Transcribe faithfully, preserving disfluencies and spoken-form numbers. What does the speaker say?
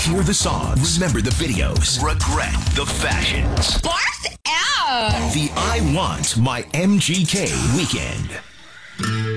Hear the songs. Remember the videos. Regret the fashions. Barf out! The I Want My M G K weekend.